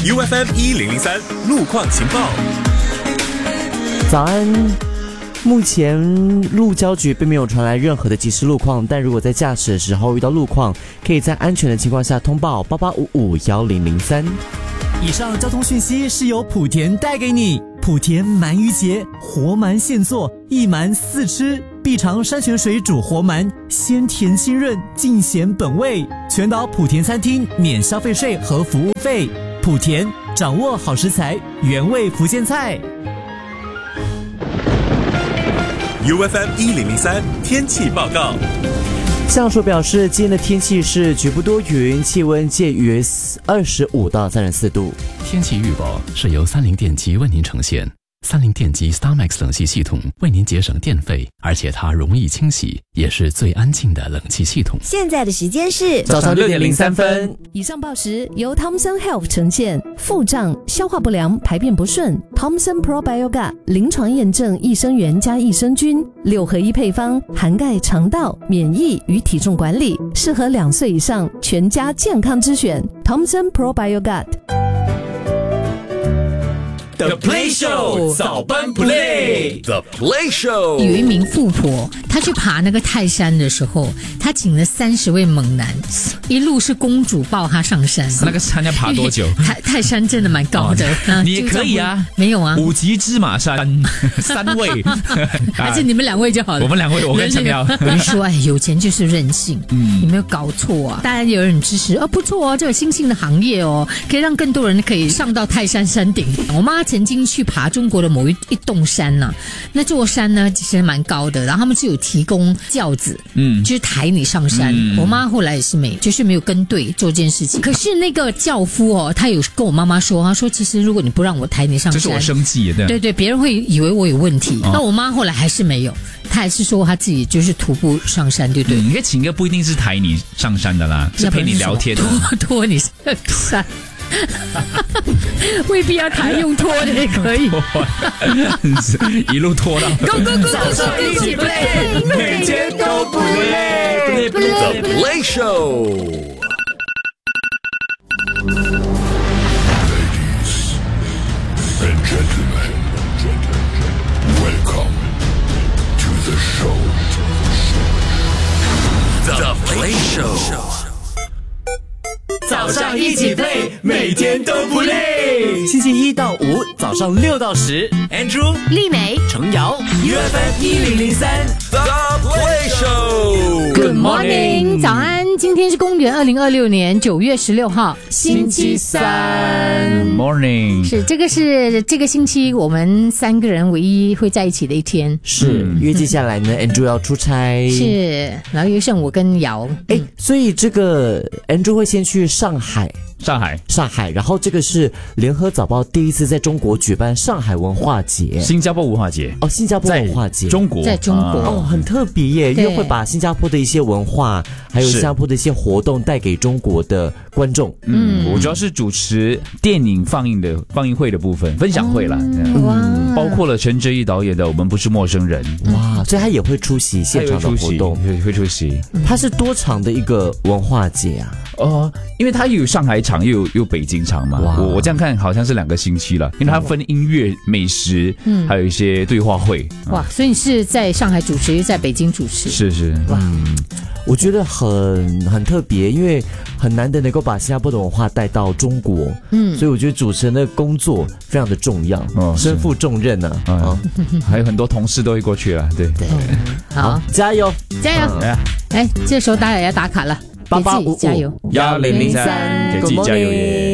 UFM 1003路况情报。 早安。目前路交局并没有传来任何的即时路况，但如果在驾驶的时候遇到路况，可以在安全的情况下通报88551003。 以上交通讯息是由莆田带给你。莆田鳗鱼节，活鳗现做，一鳗四吃，必尝山泉水煮活鳗，鲜甜清润，尽显本味。全岛莆田餐厅免消费税和服务费。莆田掌握好食材，原味福建菜。 UFM 1003天气报告。 气象署表示，今天的天气是局部多云，气温介于25到34度。 天气预报是由三菱电机为您呈现。三菱电机 StarMax 冷气系统为您节省电费，而且它容易清洗，也是最安静的冷气系统。 现在的时间是早上6点03分。 以上报时由 Thomson Health 呈现。腹胀、消化不良、排便不顺 ，Thomson Probiotica 临床验证益生元加益生菌6合1配方，涵盖肠道、免疫与体重管理，适合2岁以上全家健康之选。Thomson Probiotica。The Play Show 早班 Play。The Play Show 有一名富婆，她去爬那个泰山的时候，她请了30位猛男，一路是公主抱她上山。 那个山要爬多久？ 泰山真的蛮高的。 你也可以啊。 没有啊 ，5级芝麻山3位， 还是你们2位就好了。 我们2位，我跟陈苗。 我们说，有钱就是任性，你没有搞错啊。当然有人支持，不错哦，这个新兴的行业哦，可以让更多人可以上到泰山山顶。我妈曾经去爬中国的某一栋山呐，那座山呢其实蛮高的，然后他们就有提供轿子，就是抬你上山。我妈后来也是没有跟对做这件事情。可是那个轿夫哦，他有跟我妈妈说，他说其实如果你不让我抬你上山， 这是我生气的。 对，别人会以为我有问题。那我妈后来还是没有，她还是说她自己就是徒步上山，对不对？ 你可以请一个不一定是抬你上山的啦，是陪你聊天的， 拖你上山。未必要抬，用拖的也可以。 一路拖到 Go 早上一起 play， 每天都不累。The Play Show。Ladies and gentlemen, welcome to the show. The Play Show。 早上一起 play， 每天都不累。 星期1到5早上6到10 ，Andrew、 丽美、 程瑶 ，UFM 1003 The Play Show。Good morning， 早安，今天是公元2026年9月16号，星期3。 Good morning， 是这个星期我们3个人唯一会在一起的一天。 是，因为接下来呢 ，Andrew 要出差。 是，然后又剩我跟瑶。 所以这个 Andrew 会先去上海，然后这个是联合早报第一次在中国举办上海文化节， 新加坡文化节哦，新加坡文化节， 在中国哦，很特别耶，因为会把新加坡的一些文化，还有新加坡的一些活动带给中国的观众。 我主要是主持电影放映会的部分，分享会啦，包括了陈哲艺导演的《我们不是陌生人》。 哇，所以他也会出席现场的活动， 会出席。 它是多长的一个文化节啊？ 因为它有上海场，又有北京场嘛。我这样看好像是2个星期了，因为它分音乐、美食，还有一些对话会。 哇，所以你是在上海主持，又在北京主持？ 是。 哇， 我觉得很特别，因为很难得能够把新加坡的文化带到中国。所以我觉得主持人的工作非常的重要，身负重任呢。 还有很多同事都会过去了，对。 好， 加油！ 这时候大家也要打卡了。 8855 加油 1003，给自己加油耶！